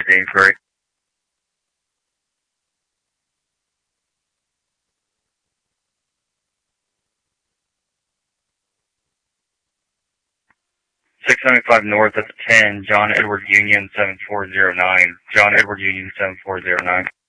the inquiry. 675 North at the 10, John Edward Union 7409. John Edward Union 7409.